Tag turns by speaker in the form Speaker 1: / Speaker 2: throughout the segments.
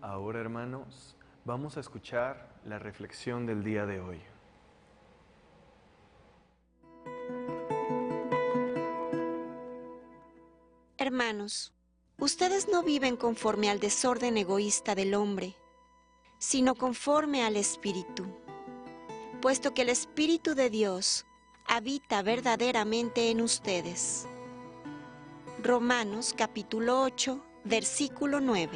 Speaker 1: Ahora, hermanos, vamos a escuchar la reflexión del día de hoy.
Speaker 2: Hermanos, ustedes no viven conforme al desorden egoísta del hombre, sino conforme al Espíritu, puesto que el Espíritu de Dios habita verdaderamente en ustedes. Romanos capítulo 8, versículo 9.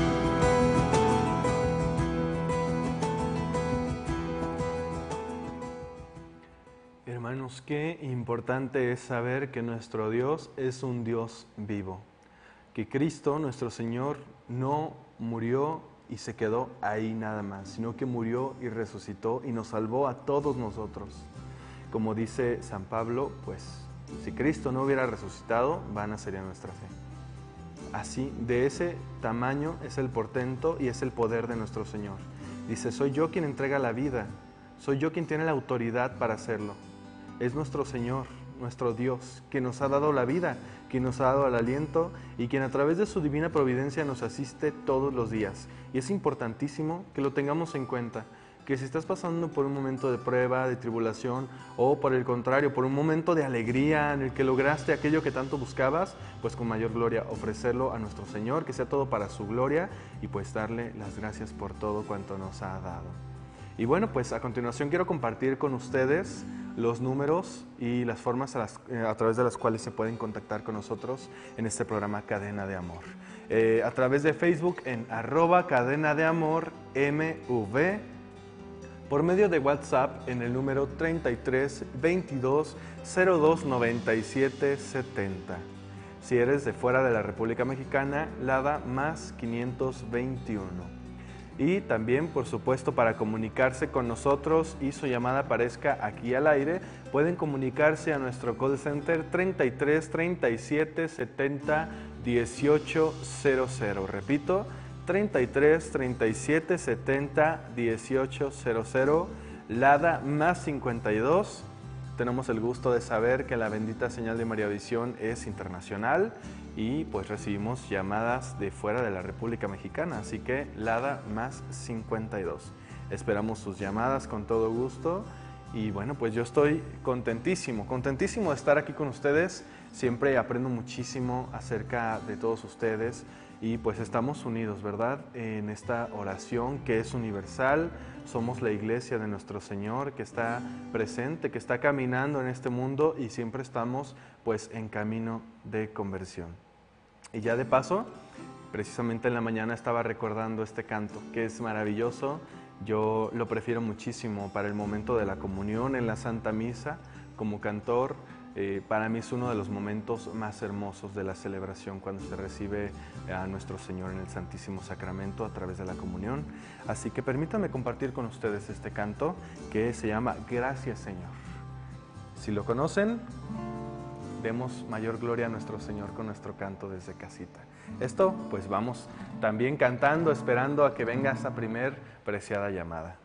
Speaker 1: Hermanos, qué importante es saber que nuestro Dios es un Dios vivo, que Cristo, nuestro Señor, no murió y se quedó ahí nada más, sino que murió y resucitó y nos salvó a todos nosotros. Como dice San Pablo, pues si Cristo no hubiera resucitado, vana sería nuestra fe. Así, de ese tamaño es el portento y es el poder de nuestro Señor. Dice, soy yo quien entrega la vida, soy yo quien tiene la autoridad para hacerlo. Es nuestro Señor, nuestro Dios, quien nos ha dado la vida, quien nos ha dado el aliento y quien a través de su divina providencia nos asiste todos los días. Y es importantísimo que lo tengamos en cuenta, que si estás pasando por un momento de prueba, de tribulación, o por el contrario, por un momento de alegría en el que lograste aquello que tanto buscabas, pues con mayor gloria ofrecerlo a nuestro Señor, que sea todo para su gloria y pues darle las gracias por todo cuanto nos ha dado. Y bueno, pues a continuación quiero compartir con ustedes los números y las formas a través de las cuales se pueden contactar con nosotros en este programa Cadena de Amor. A través de Facebook en @cadenadeamormv, por medio de WhatsApp en el número 33 22 02 97 70. Si eres de fuera de la República Mexicana, LADA más 521. Y también, por supuesto, para comunicarse con nosotros y su llamada aparezca aquí al aire, pueden comunicarse a nuestro call center 33 37 70 18 00. Repito, 33 37 70 18 00, LADA más 52. Tenemos el gusto de saber que la bendita señal de Mariavisión es internacional y pues recibimos llamadas de fuera de la República Mexicana, así que LADA más 52. Esperamos sus llamadas con todo gusto y bueno, pues yo estoy contentísimo de estar aquí con ustedes. Siempre aprendo muchísimo acerca de todos ustedes y pues estamos unidos, ¿verdad? En esta oración que es universal. Somos la iglesia de nuestro Señor que está presente, que está caminando en este mundo y siempre estamos pues en camino de conversión. Y ya de paso, precisamente en la mañana estaba recordando este canto que es maravilloso. Yo lo prefiero muchísimo para el momento de la comunión en la Santa Misa como cantor. Para mí es uno de los momentos más hermosos de la celebración cuando se recibe a nuestro Señor en el Santísimo Sacramento a través de la comunión. Así que permítanme compartir con ustedes este canto que se llama Gracias Señor. Si lo conocen, demos mayor gloria a nuestro Señor con nuestro canto desde casita. Esto pues vamos también cantando, esperando a que venga esa primer preciada llamada.